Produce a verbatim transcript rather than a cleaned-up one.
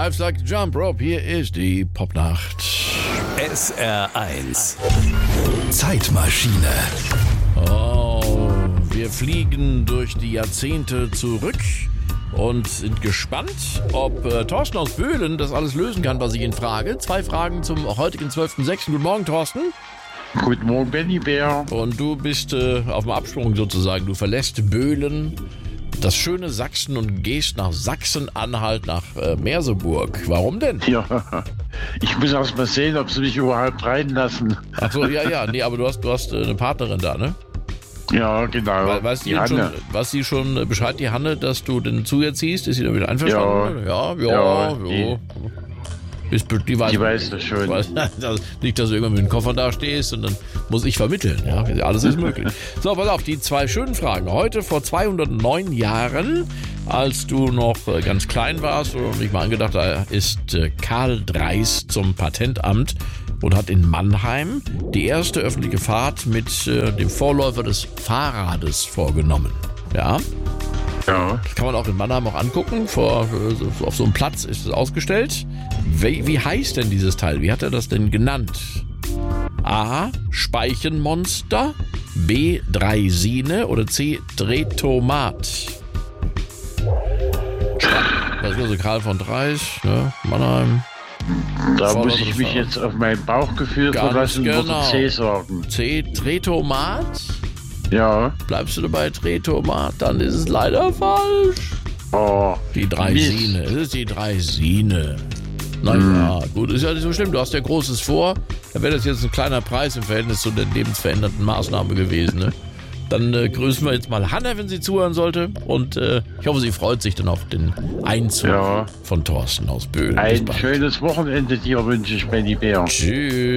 Live sagt Jump Rope. Hier ist die Popnacht. S R eins. Zeitmaschine. Oh, wir fliegen durch die Jahrzehnte zurück und sind gespannt, ob äh, Thorsten aus Böhlen das alles lösen kann, was ich ihn frage. Zwei Fragen zum heutigen zwölften sechsten Guten Morgen, Thorsten. Guten Morgen, Benny Bär. Und du bist äh, auf dem Absprung sozusagen. Du verlässt Böhlen, das schöne Sachsen, und gehst nach Sachsen-Anhalt, nach äh, Merseburg. Warum denn? Ja, ich muss erst mal sehen, ob sie mich überhaupt reinlassen. Ach so, ja, ja, nee, aber du hast, du hast äh, eine Partnerin da, ne? Ja, genau. We- Weiß die, Die denn schon, Hanne. weiß die schon äh, Bescheid, die Hanne, dass du den zu ihr ziehst? Ist sie damit einverstanden? Ja, ja, Ja, ja. die- Ist, die weiß, Die weiß das schon. Weiß, nicht, dass du irgendwann mit dem Koffer da stehst und dann muss ich vermitteln. Ja, alles ist möglich. So, pass auf, die zwei schönen Fragen. Heute vor zweihundertneun Jahren, als du noch äh, ganz klein warst und ich mal angedacht, da ist äh, Karl Dreis zum Patentamt und hat in Mannheim die erste öffentliche Fahrt mit äh, dem Vorläufer des Fahrrades vorgenommen. Ja, Ja. das kann man auch in Mannheim auch angucken. Vor, äh, auf so einem Platz ist es ausgestellt. Wie, wie heißt denn dieses Teil? Wie hat er das denn genannt? A. Speichenmonster, B. Draisine oder C. Drehtomat? Das ist also Karl von Dreis, ne? Mannheim. Da Vorläufer muss ich des mich Fahrrads. jetzt auf mein Bauchgefühl Ganz verlassen und genau. würde C sagen. C. Drehtomat? Ja. Bleibst du dabei Drehtomat? Dann ist es leider falsch. Oh. Die Draisine. Es ist die Draisine. Naja, gut, ist ja nicht so schlimm. Du hast ja Großes vor. Da wäre das jetzt ein kleiner Preis im Verhältnis zu der lebensverändernden Maßnahme gewesen. Ne? Dann äh, grüßen wir jetzt mal Hanna, wenn sie zuhören sollte. Und äh, ich hoffe, sie freut sich dann auf den Einzug Ja. von Thorsten aus Böhlen. Bis Ein bald. schönes Wochenende dir wünsche ich, Benny Bär. Tschüss.